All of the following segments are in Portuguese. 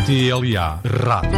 TLA Rádio.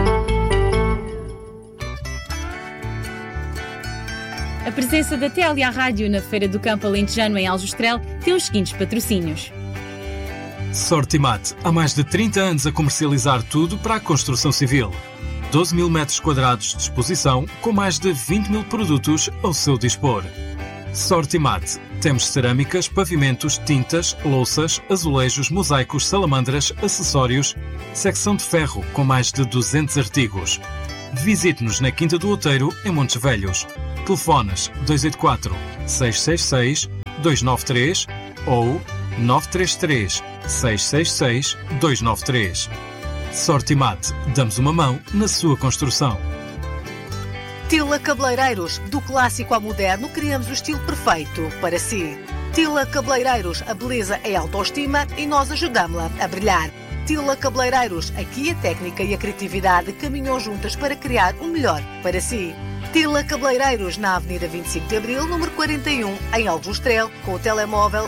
A presença da TLA Rádio na Feira do Campo Alentejano em Aljustrel tem os seguintes patrocínios. Sortimat, há mais de 30 anos a comercializar tudo para a construção civil. 12 mil metros quadrados de exposição com mais de 20 mil produtos ao seu dispor. Sortimat, temos cerâmicas, pavimentos, tintas, louças, azulejos, mosaicos, salamandras, acessórios, secção de ferro com mais de 200 artigos. Visite-nos na Quinta do Outeiro, em Montes Velhos. Telefones 284 666 293 ou 933 666 293. Sortimat, damos uma mão na sua construção. Tila Cabeleireiros, do clássico ao moderno, criamos o estilo perfeito para si. Tila Cabeleireiros, a beleza é autoestima e nós ajudamos-la a brilhar. Tila Cabeleireiros, aqui a técnica e a criatividade caminham juntas para criar o melhor para si. Tila Cabeleireiros, na Avenida 25 de Abril, número 41, em Aljustrel, com o telemóvel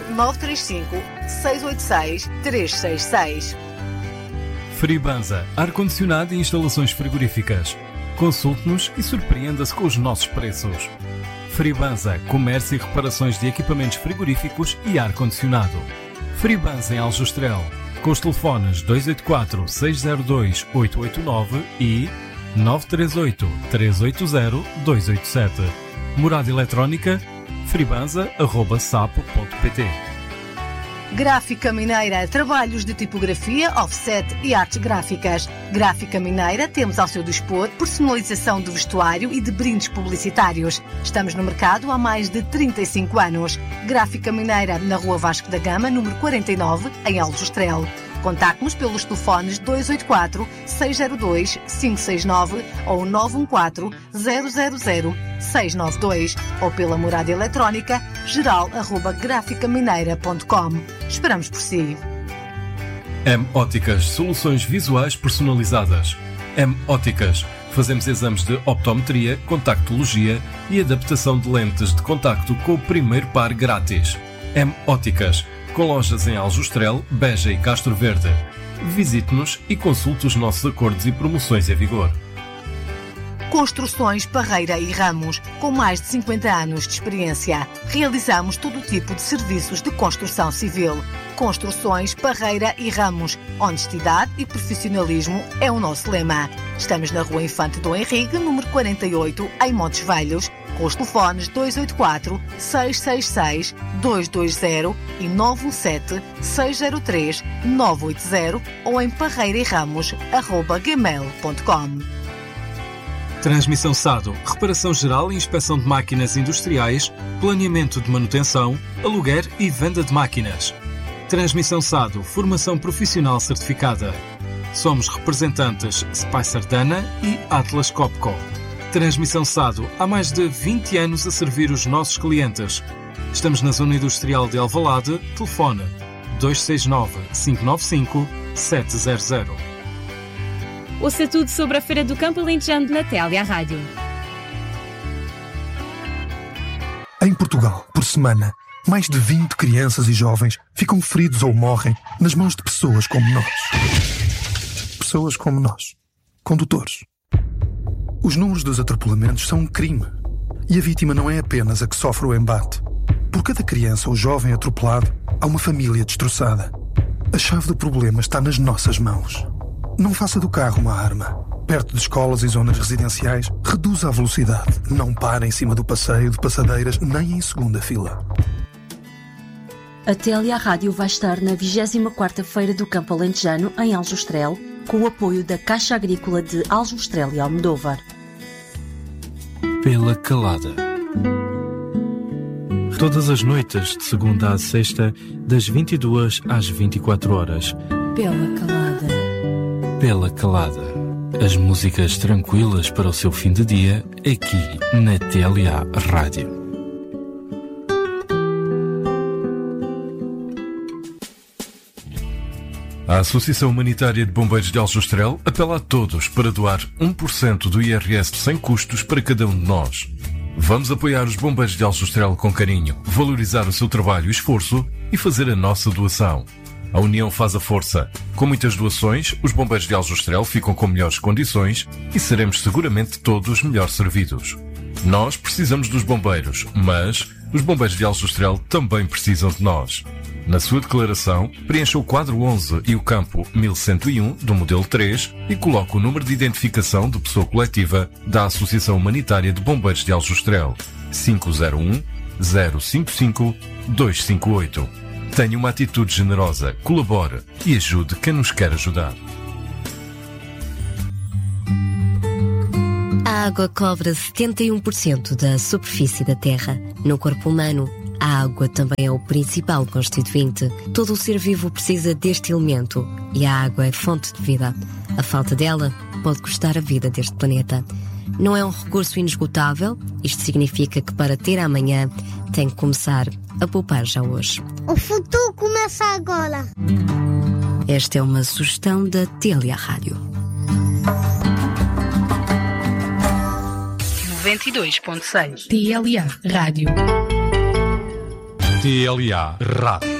935-686-366. Fribanza, ar-condicionado e instalações frigoríficas. Consulte-nos e surpreenda-se com os nossos preços. Fribanza, comércio e reparações de equipamentos frigoríficos e ar-condicionado. Fribanza em Aljustrel, com os telefones 284-602-889 e 938-380-287. Morada eletrónica fribanza@sapo.pt. Gráfica Mineira, trabalhos de tipografia, offset e artes gráficas. Gráfica Mineira, temos ao seu dispor personalização de vestuário e de brindes publicitários. Estamos no mercado há mais de 35 anos. Gráfica Mineira, na Rua Vasco da Gama, número 49, em Aljustrel. Contacte-nos pelos telefones 284-602-569 ou 914-000-692 ou pela morada eletrónica geral@graficamineira.com. Esperamos por si. M Óticas, soluções visuais personalizadas. M Óticas, fazemos exames de optometria, contactologia e adaptação de lentes de contacto com o primeiro par grátis. M Óticas, com lojas em Aljustrel, Beja e Castro Verde. Visite-nos e consulte os nossos acordos e promoções em vigor. Construções Parreira e Ramos, com mais de 50 anos de experiência. Realizamos todo tipo de serviços de construção civil. Construções Parreira e Ramos. Honestidade e profissionalismo é o nosso lema. Estamos na Rua Infante Dom Henrique, número 48, em Montes Velhos, com os telefones 284-666-220 e 917-603-980 ou em parreiraeramos@gmail.com. Transmissão Sado, reparação geral e inspeção de máquinas industriais, planeamento de manutenção, aluguer e venda de máquinas. Transmissão Sado, formação profissional certificada. Somos representantes Spicer Dana e Atlas Copco. Transmissão Sado, há mais de 20 anos a servir os nossos clientes. Estamos na zona industrial de Alvalade, telefone 269-595-700. Ouça tudo sobre a Feira do Campo Alentejano na TLA Rádio. Em Portugal, por semana, mais de 20 crianças e jovens ficam feridos ou morrem nas mãos de pessoas como nós. Pessoas como nós. Condutores. Os números dos atropelamentos são um crime. E a vítima não é apenas a que sofre o embate. Por cada criança ou jovem atropelado, há uma família destroçada. A chave do problema está nas nossas mãos. Não faça do carro uma arma. Perto de escolas e zonas residenciais, reduza a velocidade. Não pare em cima do passeio de passadeiras, nem em segunda fila. A TLA Rádio vai estar na 24ª Feira do Campo Alentejano, em Aljustrel, com o apoio da Caixa Agrícola de Aljustrel e Almodóvar. Pela Calada. Todas as noites, de segunda à sexta, das 22 às 24 horas. Pela Calada. Pela Calada. As músicas tranquilas para o seu fim de dia, aqui na TLA Rádio. A Associação Humanitária de Bombeiros de Aljustrel apela a todos para doar 1% do IRS sem custos para cada um de nós. Vamos apoiar os bombeiros de Aljustrel com carinho, valorizar o seu trabalho e esforço e fazer a nossa doação. A união faz a força. Com muitas doações, os bombeiros de Aljustrel ficam com melhores condições e seremos seguramente todos melhor servidos. Nós precisamos dos bombeiros, mas os bombeiros de Aljustrel também precisam de nós. Na sua declaração, preencha o quadro 11 e o campo 1101 do modelo 3 e coloque o número de identificação de pessoa coletiva da Associação Humanitária de Bombeiros de Aljustrel, 501 055 258. Tenha uma atitude generosa, colabore e ajude quem nos quer ajudar. A água cobre 71% da superfície da Terra. No corpo humano, a água também é o principal constituinte. Todo o ser vivo precisa deste elemento e a água é fonte de vida. A falta dela pode custar a vida deste planeta. Não é um recurso inesgotável. Isto significa que para ter amanhã tem que começar a poupar já hoje. O futuro começa agora. Esta é uma sugestão da TLA Rádio. 92.6 TLA Rádio. TLA Rádio.